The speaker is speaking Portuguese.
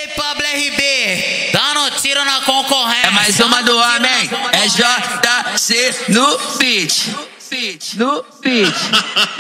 DJ Pablo RB, dando tiro na concorrência. É mais uma do homem, é JC no beat. No beat.